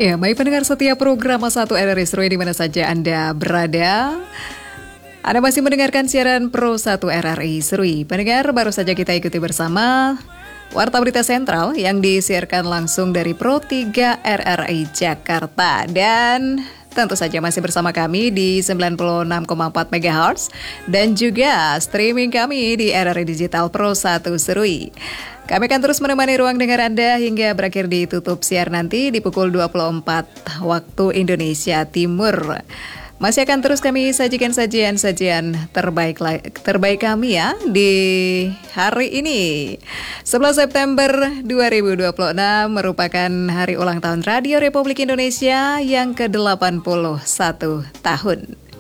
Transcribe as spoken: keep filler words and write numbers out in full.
Ya, baik pendengar setiap program satu R R I Seru di mana saja Anda berada. Anda masih mendengarkan siaran Pro satu R R I Seru. Pendengar, baru saja kita ikuti bersama Warta Berita Sentral yang disiarkan langsung dari Pro tiga R R I Jakarta. Dan tentu saja masih bersama kami di sembilan puluh enam koma empat megahertz dan juga streaming kami di R R I Digital Pro satu Seru. Kami akan terus menemani ruang dengar Anda hingga berakhir di tutup siar nanti di pukul dua puluh empat waktu Indonesia Timur. Masih akan terus kami sajikan sajian-sajian terbaik terbaik kami ya di hari ini. sebelas September dua ribu dua puluh enam merupakan hari ulang tahun Radio Republik Indonesia yang ke delapan puluh satu tahun.